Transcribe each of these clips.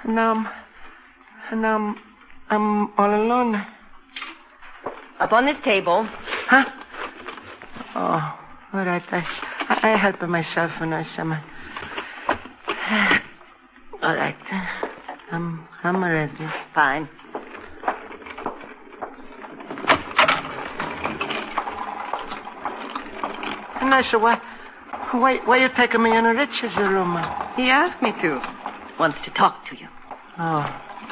Now I'm all alone. Up on this table. Huh? Oh, all right. I help myself when I some. All right. I'm ready. Fine. Nice. Why you taking me in Richard's room? He asked me to. Wants to talk to you. Oh.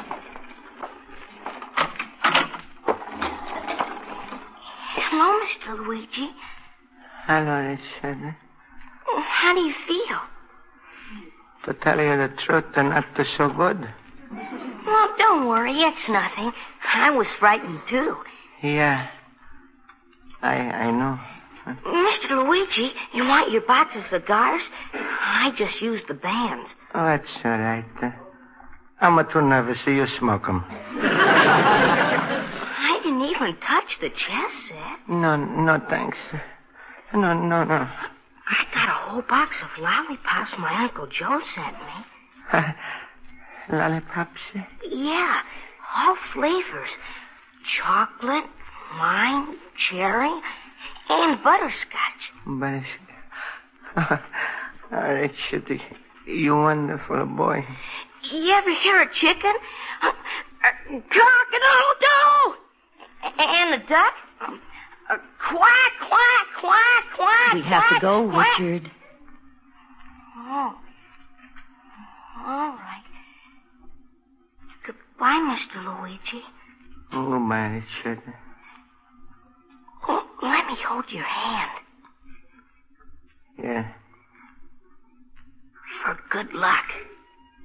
Hello, Mr. Luigi. Hello, Richard. How do you feel? To tell you the truth, they're not so good. Well, don't worry. It's nothing. I was frightened, too. Yeah. I know. Mr. Luigi, you want your box of cigars? I just used the bands. Oh, that's all right. I'm too nervous, so you smoke 'em. I didn't even touch the chess set. No, thanks. No. I got a whole box of lollipops my Uncle Joe sent me. Lollipops? Yeah, all flavors. Chocolate, lime, cherry, and butterscotch. Butterscotch. Richard, you wonderful boy. You ever hear a chicken? Cock-a-doodle-doo! And a duck? Quack, quack, quack, quack. We have to go, quack. Richard. Oh. All right. Goodbye, Mr. Luigi. Goodbye, Richard. Let me hold your hand. Yeah. For good luck.